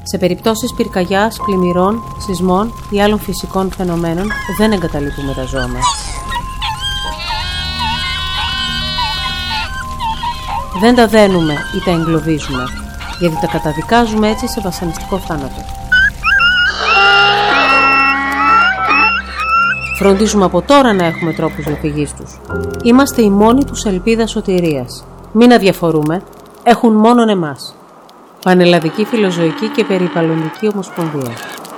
Σε περιπτώσεις πυρκαγιάς, πλημμυρών, σεισμών ή άλλων φυσικών φαινομένων δεν εγκαταλείπουμε τα ζώα μας. Δεν τα δένουμε ή τα εγκλωβίζουμε, γιατί τα καταδικάζουμε έτσι σε βασανιστικό θάνατο. Φροντίζουμε από τώρα να έχουμε τρόπους διαφυγής τους. Είμαστε η μόνη τους ελπίδα σωτηρίας. Μην αδιαφορούμε, έχουν μόνον εμάς. Πανελλαδική Φιλοζωική και Περιβαλλοντική Ομοσπονδία.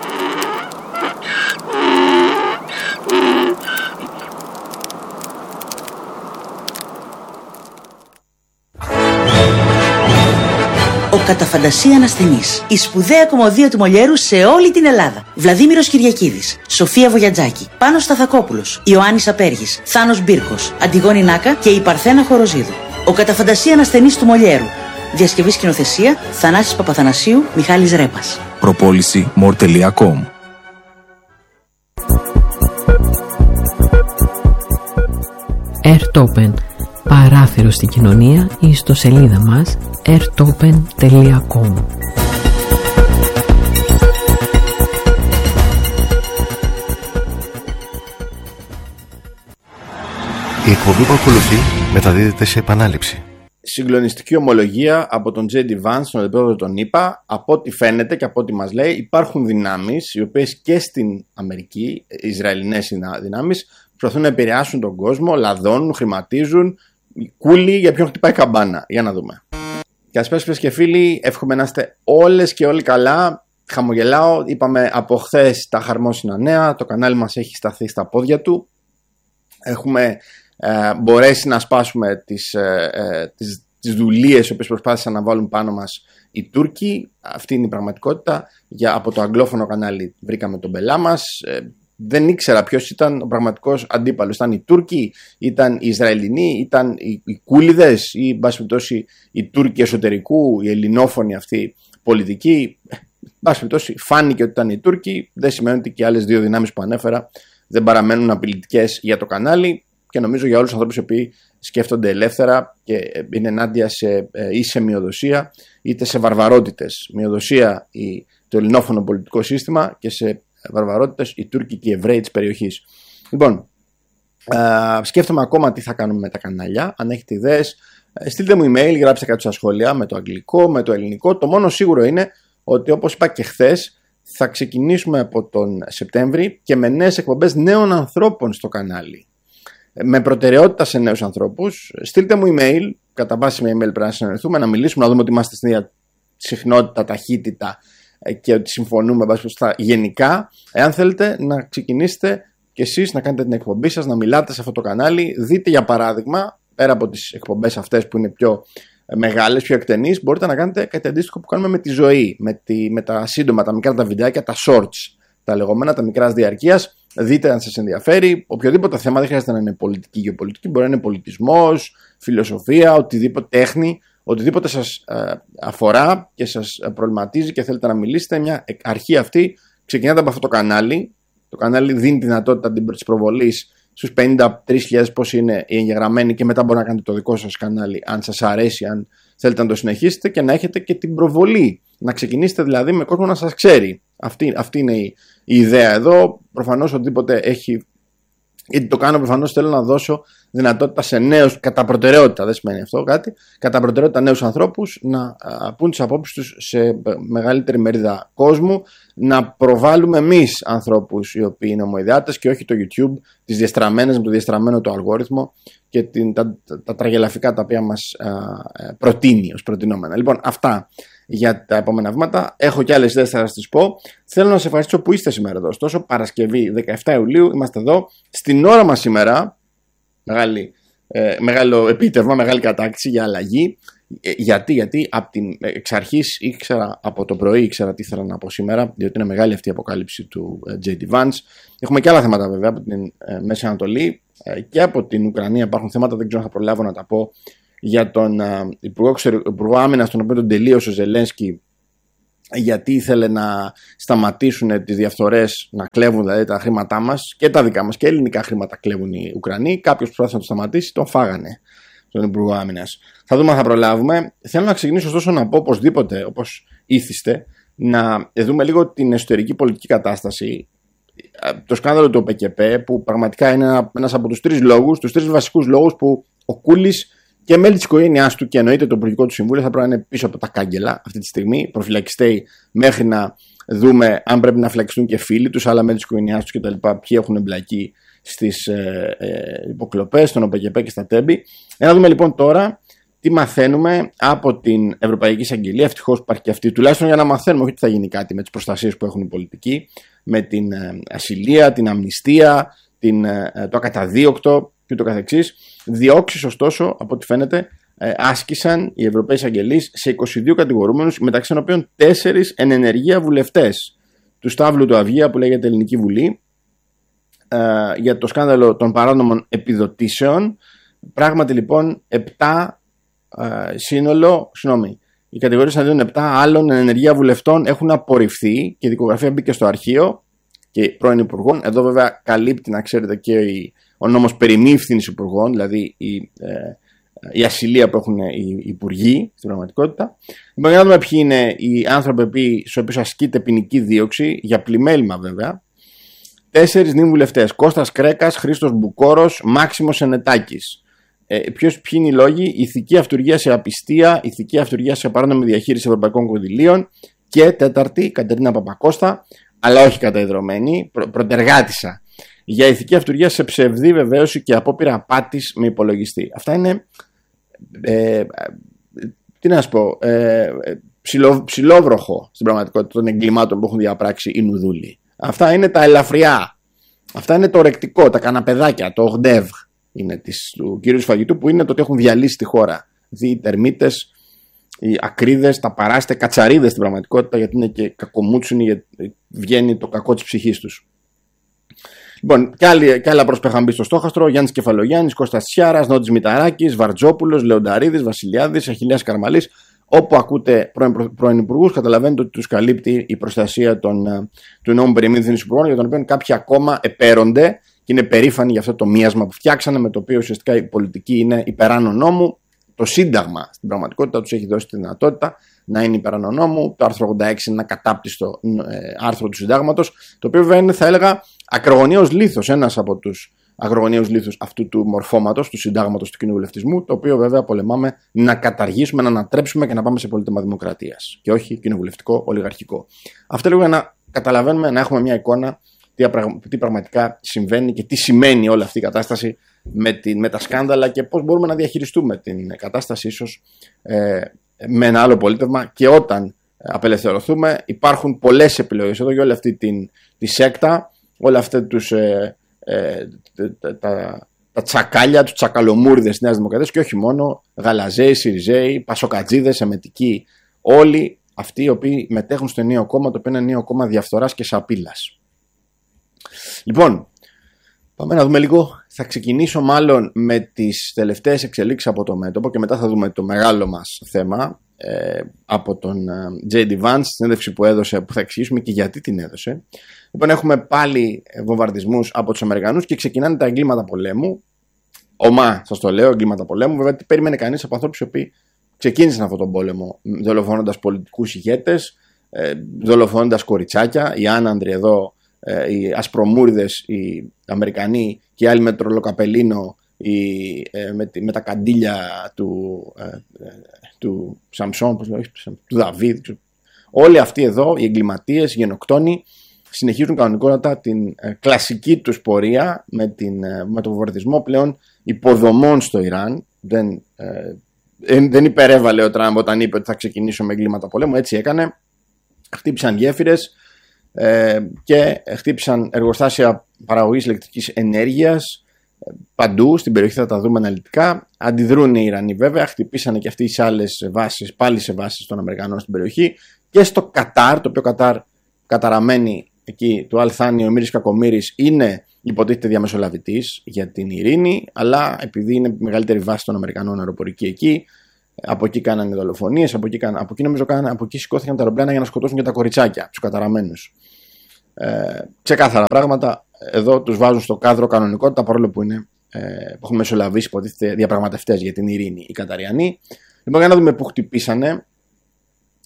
Ο κατά φαντασία ανασθενής. Η σπουδαία κωμωδία του Μολιέρου σε όλη την Ελλάδα. Βλαδίμηρος Κυριακίδης, Σοφία Βογιατζάκη, Πάνος Σταθακόπουλος, Ιωάννης Απέργης, Θάνος Μπίρκος, Αντιγόνη Νάκα και η Παρθένα Χοροζίδου. Ο κατά φαντασία ανασθενής του Μολιέρου. Διασκευή σκηνοθεσία Θανάσης Παπαθανασίου, Μιχάλης Ρέπας. Προπόληση more.com. Airtopen. Παράθυρο στην κοινωνία ή ιστοσελίδα μας airtopen.com. Η εκπομπή που ακολουθεί μεταδίδεται σε επανάληψη. Συγκλονιστική ομολογία από τον J.D. Vance, τον αντιπρόεδρο των ΗΠΑ. Από ό,τι φαίνεται και από ό,τι μας λέει, υπάρχουν δυνάμεις οι οποίες και στην Αμερική, Ισραηλινές δυνάμεις, προσπαθούν να επηρεάσουν τον κόσμο, λαδώνουν, χρηματίζουν. Κούλι για ποιον χτυπάει καμπάνα. Για να δούμε. Καλησπέρα φίλες και φίλοι. Εύχομαι να είστε όλες και όλοι καλά. Χαμογελάω. Είπαμε από χθες τα χαρμόσυνα νέα. Το κανάλι μας έχει σταθεί στα πόδια του. Έχουμε μπορέσει να σπάσουμε τις δουλείες οι οποίες προσπάθησαν να βάλουν πάνω μας οι Τούρκοι. Αυτή είναι η πραγματικότητα. Από το αγγλόφωνο κανάλι βρήκαμε τον πελά μας. Δεν ήξερα ποιος ήταν ο πραγματικός αντίπαλος. Ήταν οι Τούρκοι, ήταν οι Ισραηλινοί, ήταν οι κούλιδες ή εν πάση περιπτώσει οι Τούρκοι εσωτερικού, οι ελληνόφωνοι αυτοί πολιτικοί. Εν πάση περιπτώσει φάνηκε ότι ήταν οι Τούρκοι. Δεν σημαίνει ότι και οι άλλες δύο δυνάμεις που ανέφερα δεν παραμένουν απειλητικές για το κανάλι και νομίζω για όλους τους ανθρώπους οι οποίοι σκέφτονται ελεύθερα και είναι ενάντια ή σε μειοδοσία είτε σε βαρβαρότητες. Μειοδοσία το ελληνόφωνο πολιτικό σύστημα και σε βαρβαρότητες οι Τούρκοι και οι Εβραίοι της περιοχής. Λοιπόν, σκέφτομαι ακόμα τι θα κάνουμε με τα κανάλια. Αν έχετε ιδέες, στείλτε μου email, γράψτε κάτι στα σχόλια με το αγγλικό, με το ελληνικό. Το μόνο σίγουρο είναι ότι, όπως είπα και χθες, θα ξεκινήσουμε από τον Σεπτέμβρη και με νέες εκπομπές νέων ανθρώπων στο κανάλι. Με προτεραιότητα σε νέους ανθρώπους. Στείλτε μου email, κατά βάση με email πρέπει να συνεννοηθούμε, να μιλήσουμε, να δούμε ότι είμαστε στην ίδια συχνότητα, ταχύτητα και ότι συμφωνούμε γενικά. Εάν θέλετε να ξεκινήσετε και εσείς να κάνετε την εκπομπή σας, να μιλάτε σε αυτό το κανάλι, δείτε για παράδειγμα, πέρα από τις εκπομπές αυτές που είναι πιο μεγάλες, πιο εκτενείς, μπορείτε να κάνετε κάτι αντίστοιχο που κάνουμε με τη ζωή, με τα σύντομα, τα μικρά τα βιντεάκια, τα shorts, τα λεγόμενα, τα μικράς διαρκείας. Δείτε αν σας ενδιαφέρει. Οποιοδήποτε θέμα, δεν χρειάζεται να είναι πολιτική, γεωπολιτική, μπορεί να είναι πολιτισμός, φιλοσοφία, οτιδήποτε, τέχνη. Οτιδήποτε σας αφορά και σας προβληματίζει και θέλετε να μιλήσετε, μια αρχή αυτή ξεκινάτε από αυτό το κανάλι. Το κανάλι δίνει τη δυνατότητα της προβολής στους 53.000 πόσοι είναι οι εγγεγραμμένοι και μετά μπορεί να κάνετε το δικό σας κανάλι αν σας αρέσει, αν θέλετε να το συνεχίσετε και να έχετε και την προβολή. Να ξεκινήσετε δηλαδή με κόσμο να σας ξέρει. Αυτή είναι η ιδέα εδώ. Προφανώς οτιδήποτε έχει. Γιατί το κάνω προφανώς θέλω να δώσω δυνατότητα σε νέους, κατά προτεραιότητα, δεν σημαίνει αυτό κάτι, κατά προτεραιότητα νέους ανθρώπους να πούν τις απόψεις τους σε μεγαλύτερη μερίδα κόσμου, να προβάλλουμε εμείς ανθρώπους οι οποίοι είναι ομοειδεάτες και όχι το YouTube, τις διαστραμμένες με το διαστραμμένο το αλγόριθμο και τα τραγελαφικά τα οποία μας προτείνει ως προτινόμενα. Λοιπόν, αυτά για τα επόμενα βήματα. Έχω και άλλες ιδέες, θα σας τις πω. Θέλω να σας ευχαριστήσω που είστε σήμερα εδώ. Ωστόσο, Παρασκευή 17 Ιουλίου είμαστε εδώ. Στην ώρα μας σήμερα, μεγάλο επίτευγμα, μεγάλη κατάκτηση για αλλαγή. Γιατί εξ αρχής ήξερα, από το πρωί ήξερα τι ήθελα να πω σήμερα, διότι είναι μεγάλη αυτή η αποκάλυψη του J.D. Vance. Έχουμε και άλλα θέματα βέβαια από την Μέση Ανατολή και από την Ουκρανία. Υπάρχουν θέματα, δεν ξέρω αν θα προλάβω να τα πω, για τον Υπουργό Άμυνας, τον οποίο τον τελείωσε ο Ζελένσκι, γιατί ήθελε να σταματήσουν τις διαφθορές, να κλέβουν δηλαδή τα χρήματά μας και τα δικά μας και ελληνικά χρήματα κλέβουν οι Ουκρανοί. Κάποιος προσπάθησε να το σταματήσει, τον φάγανε τον Υπουργό Άμυνας. Θα δούμε αν θα προλάβουμε. Θέλω να ξεκινήσω ωστόσο να πω οπωσδήποτε, όπως ήθιστε, να δούμε λίγο την εσωτερική πολιτική κατάσταση. Το σκάνδαλο του ΟΠΕΚΕΠΕ, που πραγματικά είναι ένας από τους τρεις βασικούς λόγους που ο Κούλης και μέλη της οικογένειάς του και εννοείται το Υπουργικό του Συμβούλιο θα πρέπει να είναι πίσω από τα κάγκελα αυτή τη στιγμή, προφυλακιστέοι μέχρι να δούμε αν πρέπει να φυλακιστούν και φίλοι τους, άλλα μέλη της οικογένειάς τους κτλ. Ποιοι έχουν εμπλακεί στις υποκλοπές, στον ΟΠΕΚΕΠΕ και στα τέμπη. Να δούμε λοιπόν τώρα τι μαθαίνουμε από την Ευρωπαϊκή Εισαγγελία. Ευτυχώς υπάρχει και αυτή, τουλάχιστον για να μαθαίνουμε, όχι ότι θα γίνει κάτι με τις προστασίες που έχουν οι πολιτικοί, με την ασυλία, την αμνηστία, το ακαταδίωκτο και το καθεξής. Διώξεις, ωστόσο, από ό,τι φαίνεται, άσκησαν οι Ευρωπαίοι Εισαγγελείς σε 22 κατηγορούμενους, μεταξύ των οποίων 4 εν ενεργεία βουλευτές του Σταύλου του Αυγία, που λέγεται Ελληνική Βουλή, για το σκάνδαλο των παράνομων επιδοτήσεων. Πράγματι λοιπόν 7 οι κατηγορίες αντίον 7 άλλων εν ενεργεία βουλευτών έχουν απορριφθεί και η δικογραφία μπήκε στο αρχείο και πρώην υπουργών. Εδώ βέβαια καλύπτει, να ξέρετε, και ο νόμος περί μη ευθύνης υπουργών, δηλαδή η ασυλία που έχουν οι υπουργοί στην πραγματικότητα. Λοιπόν, για να δούμε ποιοι είναι οι άνθρωποι στους οποίους ασκείται ποινική δίωξη, για πλημέλημα βέβαια. 4 νυν βουλευτές: Κώστας Κρέκας, Χρήστος Μπουκόρος, Μάξιμος Ενετάκης. Ποιοι είναι οι λόγοι? Ηθική αυτουργία σε απιστία, ηθική αυτουργία σε παράνομη διαχείριση ευρωπαϊκών κονδυλίων και 4η, Κατερίνα Παπακώστα, αλλά όχι καταϊδρωμένη, προτεργάτησα, για ηθική αυτουργία σε ψευδή βεβαίωση και απόπειρα απάτης με υπολογιστή. Αυτά είναι, τι να σας πω, ψηλόβροχο στην πραγματικότητα των εγκλημάτων που έχουν διαπράξει οι νουδούλοι. Αυτά είναι τα ελαφριά, αυτά είναι το ρεκτικό, τα καναπεδάκια, το ογντεύ είναι του κύριου Σφαγητού, που είναι το ότι έχουν διαλύσει τη χώρα. Οι τερμίτες, οι ακρίδες, τα παράστε, κατσαρίδες στην πραγματικότητα, γιατί είναι και κακομούτσουνοι, γιατί βγαίνει το κακό της ψυχής τους. Λοιπόν, και άλλα πρόσωπα μπει στο στόχαστρο: Γιάννης Κεφαλογιάννης, Κώστας Τσιάρας, Νότης Μηταράκης, Βαρτζόπουλος, Λεονταρίδης, Βασιλιάδης, Αχιλλέας Καρμαλής. Όπου ακούτε πρώην υπουργούς, καταλαβαίνετε ότι τους καλύπτει η προστασία του νόμου περί μη ευθύνης υπουργών, για τον οποίο κάποιοι ακόμα επέρονται και είναι περήφανοι για αυτό το μίασμα που φτιάξανε, με το οποίο ουσιαστικά η πολιτική είναι υπεράνω νόμου. Το Σύνταγμα στην πραγματικότητα τους έχει δώσει τη δυνατότητα να είναι υπεράνω νόμου. Το άρθρο 86 είναι ένα κατάπτυστο άρθρο του Συντάγματος, το οποίο βέβαια είναι, θα έλεγα, ακρογωνίως λίθος, ένας από τους αγρογωνίους λίθους αυτού του μορφώματος, του Συντάγματος του κοινοβουλευτισμού, το οποίο βέβαια πολεμάμε να καταργήσουμε, να ανατρέψουμε και να πάμε σε πολίτευμα δημοκρατίας και όχι κοινοβουλευτικό, ολιγαρχικό. Αυτό λίγο για να καταλαβαίνουμε, να έχουμε μια εικόνα τι πραγματικά συμβαίνει και τι σημαίνει όλη αυτή η κατάσταση με τα σκάνδαλα και πώς μπορούμε να διαχειριστούμε την κατάσταση ίσως με ένα άλλο πολίτευμα. Και όταν απελευθερωθούμε υπάρχουν πολλές επιλογές εδώ για όλη αυτή τη σέκτα, όλα αυτά τα τσακάλια, τους τσακαλομούριδες της Νέας Δημοκρατίας, και όχι μόνο, Γαλαζέοι, Σιριζέοι, Πασοκατζίδες, Εμετικοί, όλοι αυτοί οι οποίοι μετέχουν στο ενιαίο κόμμα, το οποίο είναι ένα ενιαίο κόμμα διαφθοράς και σαπίλας. Λοιπόν, πάμε να δούμε λίγο. Θα ξεκινήσω μάλλον με τις τελευταίες εξελίξεις από το μέτωπο και μετά θα δούμε το μεγάλο μας θέμα από τον J.D. Vance, στη συνέντευξη που έδωσε, που θα εξηγήσουμε και γιατί την έδωσε. Λοιπόν, έχουμε πάλι βομβαρδισμούς από τους Αμερικανούς και ξεκινάνε τα εγκλήματα πολέμου. Σας το λέω, εγκλήματα πολέμου. Βέβαια, τι περίμενε κανείς από ανθρώπους οι οποίοι ξεκίνησαν αυτόν τον πόλεμο δολοφονώντας πολιτικούς ηγέτες, δολοφονώντας κοριτσάκια. Η Άνναντρη εδώ, οι ασπρομούριδες, οι Αμερικανοί και οι άλλοι με τρολοκαπελίνο, με τα καντήλια του Σαμψόν, του Δαβίδ. Όλοι αυτοί εδώ, οι εγκληματίες, οι γενοκτόνοι, συνεχίζουν κανονικότατα την κλασική τους πορεία με το βομβαρδισμό πλέον υποδομών στο Ιράν. Δεν υπερέβαλε ο Τραμπ όταν είπε ότι θα ξεκινήσω με εγκλήματα πολέμου. Έτσι έκανε. Χτύπησαν γέφυρες και χτύπησαν εργοστάσια παραγωγής ηλεκτρικής ενέργειας παντού στην περιοχή. Θα τα δούμε αναλυτικά. Αντιδρούν οι Ιρανοί βέβαια, χτυπήσανε και αυτοί σε άλλες βάσεις, πάλι σε βάσεις των Αμερικανών στην περιοχή, και στο Κατάρ, το οποίο Κατάρ καταραμένη εκεί του Αλθάνη, ο Μύρης Κακομύρης είναι υποτίθεται διαμεσολαβητής για την ειρήνη, αλλά επειδή είναι η μεγαλύτερη βάση των Αμερικανών αεροπορική εκεί, από εκεί κάνανε δολοφονίες, από εκεί σηκώθηκαν τα αεροπλάνα για να σκοτώσουν και τα κοριτσάκια, τους καταραμένους. Ξεκάθαρα πράγματα. Εδώ τους βάζουν στο κάδρο κανονικότητα, παρόλο που έχουν μεσολαβήσει υποτίθεται διαπραγματευτές για την ειρήνη οι Καταριανοί. Λοιπόν, για να δούμε πού χτυπήσανε.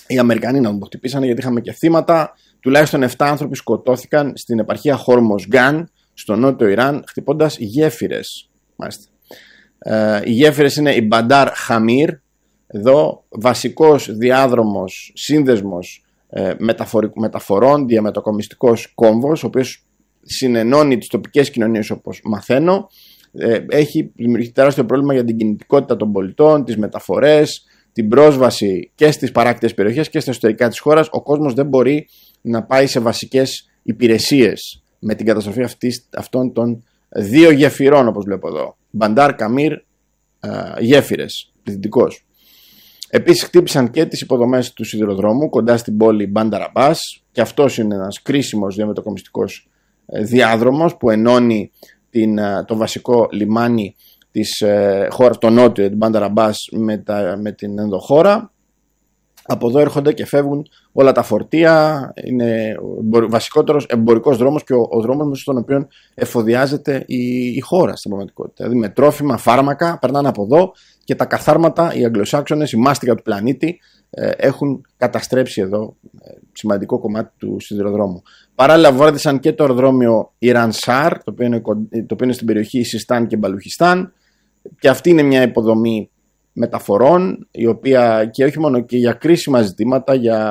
οι Αμερικανοί να τον χτυπήσανε, γιατί είχαμε και θύματα. Τουλάχιστον 7 άνθρωποι σκοτώθηκαν στην επαρχία Χορμοζγκάν, στο νότιο Ιράν, χτυπώντας γέφυρες. Μάλιστα. Οι γέφυρες είναι η Μπαντάρ Χαμίρ, εδώ βασικός διάδρομος, σύνδεσμος μεταφορών, διαμετακομιστικός κόμβος, ο οποίος συνενώνει τις τοπικές κοινωνίες, όπως μαθαίνω. Έχει δημιουργήσει τεράστιο πρόβλημα για την κινητικότητα των πολιτών, τις μεταφορές, την πρόσβαση και στις παράκτητες περιοχές και στα εσωτερικά της χώρας. Ο κόσμος δεν μπορεί να πάει σε βασικές υπηρεσίες με την καταστροφή αυτών των 2 γεφυρών, όπως βλέπω εδώ. Μπαντάρ Καμίρ, γέφυρες, πληθυντικός. Επίσης χτύπησαν και τις υποδομές του σιδηροδρόμου κοντά στην πόλη Μπάνταρ Αμπάς, και αυτός είναι ένας κρίσιμος διαμετακομιστικός διάδρομος που ενώνει το βασικό λιμάνι της χώρας, το νότιο, την Μπάνταρ Αμπάς, με την ενδοχώρα. Από εδώ έρχονται και φεύγουν όλα τα φορτία. Είναι ο βασικότερος εμπορικός δρόμος και ο δρόμος μέσα στον οποίο εφοδιάζεται η χώρα στην πραγματικότητα. Δηλαδή με τρόφιμα, φάρμακα περνάνε από εδώ, και τα καθάρματα, οι Αγγλοσάξονες, η μάστιγα του πλανήτη, έχουν καταστρέψει εδώ σημαντικό κομμάτι του σιδηροδρόμου. Παράλληλα βάρδισαν και το αεροδρόμιο Ιρανσάρ, το οποίο είναι στην περιοχή Σιστάν και Μπαλουχιστάν, και αυτή είναι μια υποδομή μεταφορών, η οποία και όχι μόνο και για κρίσιμα ζητήματα,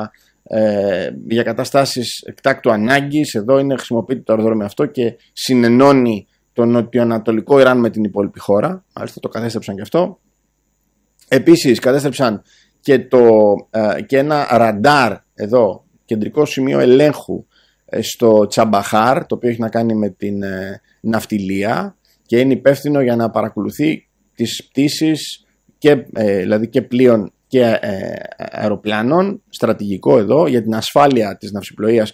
για καταστάσεις εκτάκτου ανάγκης, εδώ χρησιμοποιείται το αεροδρόμιο αυτό και συνενώνει το νοτιοανατολικό Ιράν με την υπόλοιπη χώρα. Μάλιστα το κατέστρεψαν και αυτό. Επίσης κατέστρεψαν και ένα ραντάρ εδώ, κεντρικό σημείο ελέγχου στο Τσαμπαχάρ, το οποίο έχει να κάνει με την ναυτιλία και είναι υπεύθυνο για να παρακολουθεί τις πτήσεις δηλαδή και πλοίων και αεροπλάνων, στρατηγικό εδώ για την ασφάλεια της ναυσιπλοείας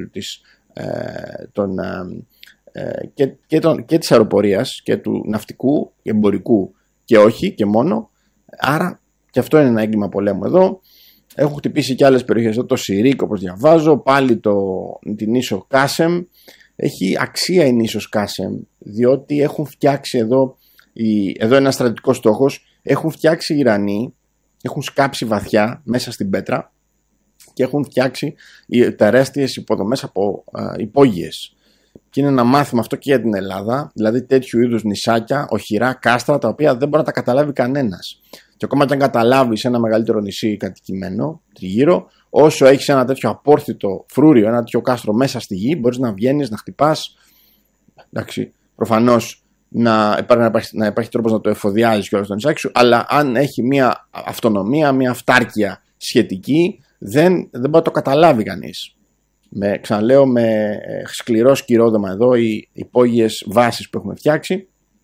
και της αεροπορίας και του ναυτικού, εμπορικού και όχι και μόνο. Άρα και αυτό είναι ένα έγκλημα πολέμου εδώ. Έχουν χτυπήσει και άλλες περιοχές εδώ, το Σιρίκ όπως διαβάζω, πάλι την ίσο Κάσεμ. Έχει αξία η νήσος Κάσεμ, διότι έχουν φτιάξει εδώ ένα στρατηγικός στόχος, έχουν φτιάξει οι Ιρανοί, έχουν σκάψει βαθιά μέσα στην πέτρα και έχουν φτιάξει τεράστιες υποδομές από υπόγειες. Και είναι ένα μάθημα αυτό και για την Ελλάδα, δηλαδή τέτοιου είδους νησάκια, οχυρά, κάστρα, τα οποία δεν μπορεί να τα καταλάβει κανένας. Και ακόμα και αν καταλάβεις ένα μεγαλύτερο νησί κατοικημένο τριγύρω, όσο έχεις ένα τέτοιο απόρθητο φρούριο, ένα τέτοιο κάστρο μέσα στη γη, μπορείς να βγαίνεις, να χτυπάς. Εντάξει, προφανώς να υπάρχει τρόπος να το εφοδιάζεις κιόλας στο νησάκι σου, αλλά αν έχει μια αυτονομία, μια αυτάρκεια σχετική, δεν μπορεί να το καταλάβει κανείς. Ξαναλέω, με σκληρό σκυρόδεμα εδώ, οι υπόγειες βάσεις που έχουμε φτιάξει.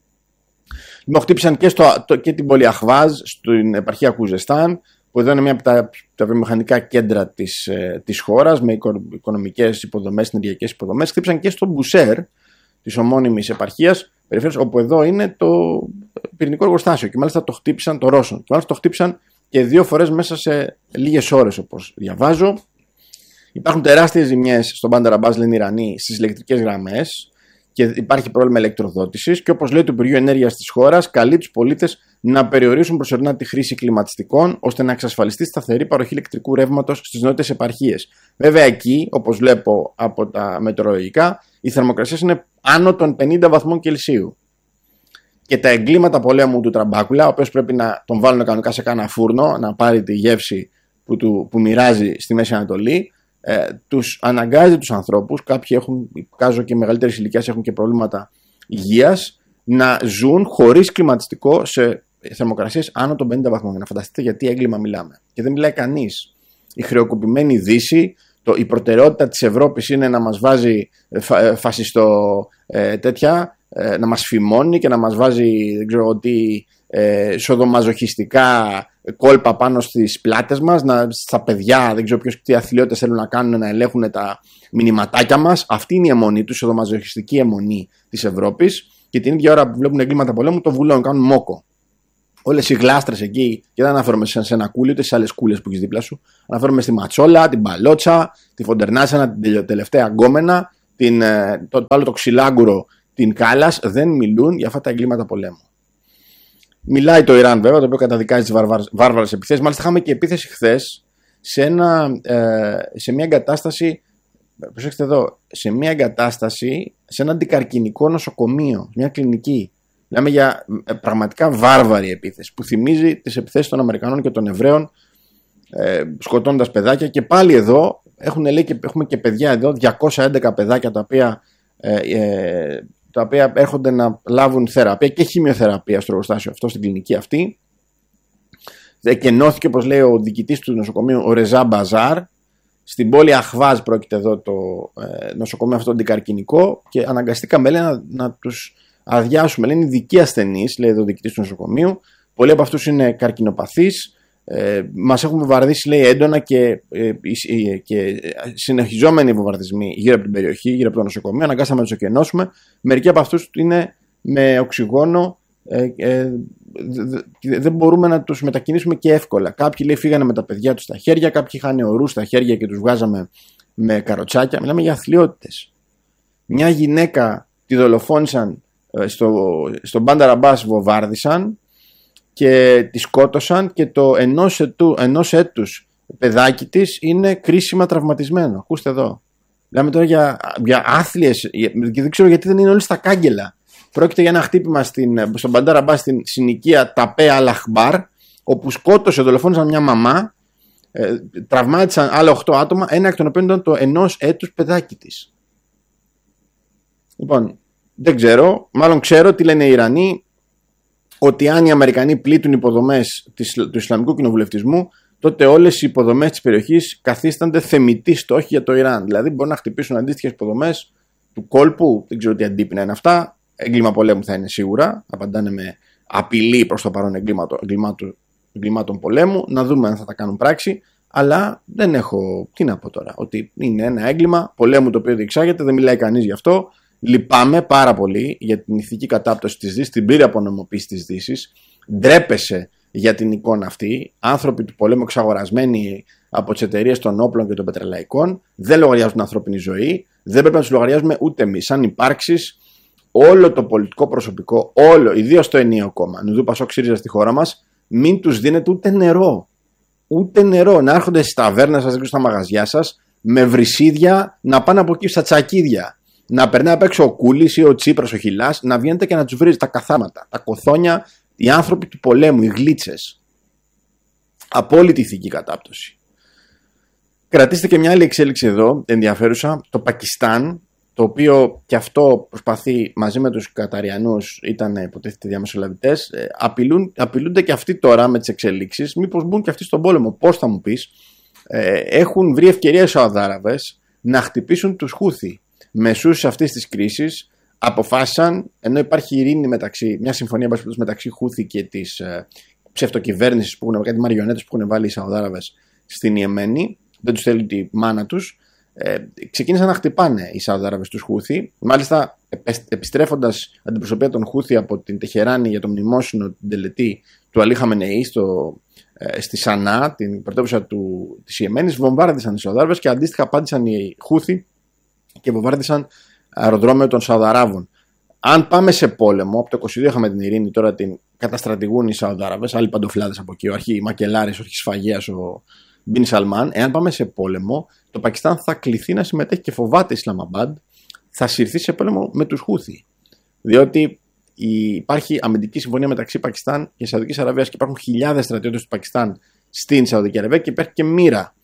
Λοιπόν, χτύπησαν και την πόλη Αχβάζ στην επαρχία Κουζεστάν, που εδώ είναι μια από τα βιομηχανικά κέντρα της χώρας, με οικονομικές υποδομές, ενεργειακές υποδομές. Χτύπησαν και στο Μπουσέρ της ομώνυμης επαρχίας, περιφέρειας, όπου εδώ είναι το πυρηνικό εργοστάσιο, και μάλιστα το χτύπησαν το Ρώσον. Και μάλιστα το χτύπησαν και 2 φορές μέσα σε λίγες ώρες, όπως διαβάζω. Υπάρχουν τεράστιες ζημιές στον Μπάνταρ Αμπάς, λένε οι Ιρανοί, στις ηλεκτρικές γραμμές και υπάρχει πρόβλημα ηλεκτροδότησης. Και όπως λέει το Υπουργείο Ενέργειας της χώρας, καλεί τους πολίτες να περιορίσουν προσωρινά τη χρήση κλιματιστικών, ώστε να εξασφαλιστεί σταθερή παροχή ηλεκτρικού ρεύματος στις νότιες επαρχίες. Βέβαια, εκεί, όπως βλέπω από τα μετεωρολογικά, οι θερμοκρασίες είναι άνω των 50 βαθμών Κελσίου. Και τα εγκλήματα πολέμου του Τραμπάκουλα, ο οποίος πρέπει να τον βάλουν κανονικά σε κάνα φούρνο, να πάρει τη γεύση που μοιράζει στη Μέση Ανατολή, τους αναγκάζει τους ανθρώπους, κάποιοι έχουν, κάζω και μεγαλύτερης ηλικίας, έχουν και προβλήματα υγείας, να ζουν χωρίς κλιματιστικό σε θερμοκρασίες άνω των 50 βαθμών. Για να φανταστείτε γιατί έγκλημα μιλάμε. Και δεν μιλάει κανείς. Η χρεοκοπημένη Δύση, η προτεραιότητα της Ευρώπης είναι να μας βάζει να μας φημώνει και να μας βάζει, δεν ξέρω τι, σοδομαζοχιστικά κόλπα πάνω στις πλάτες μας, στα παιδιά, δεν ξέρω τι αθλειότητες θέλουν να κάνουν, να ελέγχουν τα μηνυματάκια μας. Αυτή είναι η αιμονή τους, η σοδομαζοχιστική αιμονή της Ευρώπης, και την ίδια ώρα που βλέπουν εγκλήματα πολέμου το βουλώνουν, κάνουν μόκο. Όλες οι γλάστρες εκεί, και δεν αναφέρομαι σε ένα κούλι ούτε σε άλλες κούλες που έχεις δίπλα σου. Αναφέρομαι στη Ματσόλα, την Παλότσα, τη Φοντερνάσανα, την τελευταία Γκόμενα, το άλλο το Ξυλάγκουρο, την Κάλλας. Δεν μιλούν για αυτά τα εγκλήματα πολέμου. Μιλάει το Ιράν, βέβαια, το οποίο καταδικάζει τις βάρβαρες επιθέσεις. Μάλιστα, είχαμε και επίθεση χθες σε μια εγκατάσταση, προσέξτε εδώ, σε μια εγκατάσταση, σε ένα αντικαρκινικό νοσοκομείο, μια κλινική. Μιλάμε για πραγματικά βάρβαρη επίθεση που θυμίζει τις επιθέσεις των Αμερικανών και των Εβραίων, σκοτώνοντας παιδάκια. Και πάλι εδώ έχουμε και παιδιά εδώ, 211 παιδάκια τα οποία έρχονται να λάβουν θεραπεία και χημειοθεραπεία στο εργοστάσιο αυτό, στην κλινική αυτή. Εκενώθηκε, όπως λέει ο διοικητής του νοσοκομείου, ο Ρεζά Μπαζάρ. Στην πόλη Αχβάζ πρόκειται εδώ το νοσοκομείο αυτό αντικαρκινικό και αναγκαστήκαμε, λέει, να τους αδειάσουμε. Λέει, είναι ειδικοί ασθενείς, λέει εδώ ο διοικητής του νοσοκομείου. Πολλοί από αυτούς είναι καρκινοπαθείς. Μας έχουν βομβαρδίσει, λέει, έντονα και συνεχιζόμενοι βομβαρδισμοί γύρω από την περιοχή, γύρω από το νοσοκομείο. Αναγκάσαμε να τους εκενώσουμε. Μερικοί από αυτούς είναι με οξυγόνο. Δεν μπορούμε να τους μετακινήσουμε και εύκολα. Κάποιοι, λέει, φύγανε με τα παιδιά τους στα χέρια, κάποιοι είχαν ορούς στα χέρια και τους βγάζαμε με καροτσάκια. Μιλάμε για αθλιότητες. Μια γυναίκα τη δολοφόνησαν στον Μπάνταρ Αμπάς, βομβάρδισαν και τη σκότωσαν και το ενός έτους παιδάκι της είναι κρίσιμα τραυματισμένο. Ακούστε εδώ. Μιλάμε τώρα για άθλιες, και δεν ξέρω γιατί δεν είναι όλοι στα κάγκελα. Πρόκειται για ένα χτύπημα στον Μπαντάρ Αμπάς, στην συνοικία Ταπέ Αλαχμπάρ, όπου δολοφόνησαν μια μαμά, τραυμάτισαν άλλα 8 άτομα, ένα εκ των οποίων ήταν το ενός έτους παιδάκι της. Λοιπόν, δεν ξέρω, μάλλον ξέρω τι λένε οι Ιρανοί, ότι αν οι Αμερικανοί πλήττουν υποδομές του Ισλαμικού κοινοβουλευτισμού, τότε όλες οι υποδομές της περιοχής καθίστανται θεμητοί στόχοι για το Ιράν. Δηλαδή, μπορούν να χτυπήσουν αντίστοιχες υποδομές του κόλπου, δεν ξέρω τι αντίπεινα είναι αυτά. Έγκλημα πολέμου θα είναι σίγουρα. Απαντάνε με απειλή προς το παρόν εγκλημάτων πολέμου. Να δούμε αν θα τα κάνουν πράξη. Αλλά δεν έχω. Τι να πω τώρα. Ότι είναι ένα έγκλημα πολέμου το οποίο διεξάγεται. Δεν μιλάει κανείς γι' αυτό. Λυπάμαι πάρα πολύ για την ηθική κατάπτωση της Δύσης, την πλήρη απονομοποίηση της Δύσης. Ντρέπεσαι για την εικόνα αυτή. Άνθρωποι του πολέμου εξαγορασμένοι από τις εταιρείες των όπλων και των πετρελαϊκών δεν λογαριάζουν την ανθρώπινη ζωή. Δεν πρέπει να τους λογαριάζουμε ούτε εμείς. Σαν υπάρξεις, όλο το πολιτικό προσωπικό, ιδίως το ενιαίο κόμμα, Νουδού Πασόκ ΣΥΡΙΖΑ στη χώρα μας, μην τους δίνετε ούτε νερό. Ούτε νερό. Να έρχονται στις ταβέρνες σας, στα μαγαζιά σας, με βρυσίδια, να πάνε από εκεί στα τσακίδια. Να περνάει απ' έξω ο Κούλης ή ο Τσίπρας, ο Χιλάς, να βγαίνετε και να τους βρίζει τα καθάματα, τα κοθόνια, οι άνθρωποι του πολέμου, οι γλίτσες. Απόλυτη ηθική κατάπτωση. Κρατήστε και μια άλλη εξέλιξη εδώ, ενδιαφέρουσα, το Πακιστάν, το οποίο και αυτό προσπαθεί μαζί με τους Καταριανούς, ήταν υποτίθεται διαμεσολαβητές, απειλούνται και αυτοί τώρα με τις εξελίξεις, μήπως μπουν και αυτοί στον πόλεμο. Πώς θα μου πεις? Έχουν βρει ευκαιρία οι Σαουδάραβες να χτυπήσουν τους Χούθι. Μεσούς αυτής της κρίσης αποφάσισαν, ενώ υπάρχει ειρήνη μια συμφωνία μεταξύ Χούθι και της ψευτοκυβέρνησης, κάτι μαριονέτες που έχουν βάλει οι Σαουδάραβες στην Ιεμένη, δεν τους θέλει τη μάνα τους, ξεκίνησαν να χτυπάνε οι Σαουδάραβες τους Χούθι. Μάλιστα, επιστρέφοντας αντιπροσωπεία των Χούθι από την Τεχεράνη για το μνημόσυνο, την τελετή του Αλή Χαμενεή στη Σανά, την πρωτεύουσα της Ιεμένης, βομβάρδισαν οι Σαουδάραβες και αντίστοιχα απάντησαν οι Χούθι και βομβάρδισαν αεροδρόμιο των Σαουδαράβων. Αν πάμε σε πόλεμο, από το 22 είχαμε την ειρήνη, τώρα την καταστρατηγούν οι Σαουδάραβες, άλλοι παντοφλάδες από εκεί, ο αρχή Μακελάρης, ο αρχισφαγέας, ο Μπιν Σαλμάν. Εάν πάμε σε πόλεμο, το Πακιστάν θα κληθεί να συμμετέχει και φοβάται Ισλαμαμπάντ, θα συρθεί σε πόλεμο με τους Χούθι. Διότι υπάρχει αμυντική συμφωνία μεταξύ Πακιστάν και Σαουδικής Αραβίας και υπάρχουν χιλιάδες στρατιώτες του Πακιστάν στην Σαουδική Αραβία και υπάρχει και μοίρα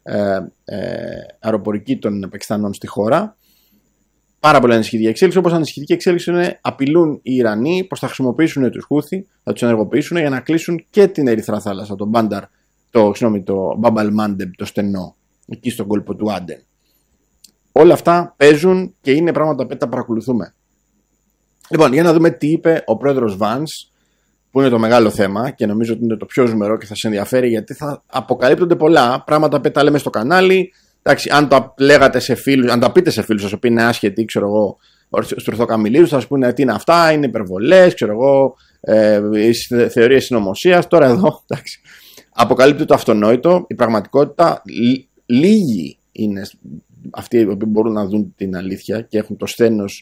αεροπορική των Πακιστανών στη χώρα. Πάρα πολύ ανησυχητική εξέλιξη. Όπως ανησυχητική εξέλιξη είναι, απειλούν οι Ιρανοί πως θα χρησιμοποιήσουν τους Χούθι, θα τους ενεργοποιήσουν για να κλείσουν και την Ερυθρά Θάλασσα, τον Μπάνταρ, το Μπαμπαλ Μάντεμπ, το στενό, εκεί στον κόλπο του Άντεν. Όλα αυτά παίζουν και είναι πράγματα που τα παρακολουθούμε. Λοιπόν, για να δούμε τι είπε ο πρόεδρος Βάνς, που είναι το μεγάλο θέμα και νομίζω ότι είναι το πιο ζουμερό και θα σε ενδιαφέρει, γιατί θα αποκαλύπτονται πολλά πράγματα που τα λέμε στο κανάλι. Εντάξει, αν το λέγατε σε φίλους, αν τα πείτε σε φίλους σας, οποίοι είναι άσχετοι, ξέρω εγώ, στους ορθοκαμιλίους, θα σας πούνε τι είναι αυτά, είναι υπερβολές, ξέρω εγώ, θεωρίες συνωμοσίας. Τώρα εδώ, εντάξει, αποκαλύπτει το αυτονόητο, η πραγματικότητα. Λίγοι είναι αυτοί οι οποίοι μπορούν να δουν την αλήθεια και έχουν το σθένος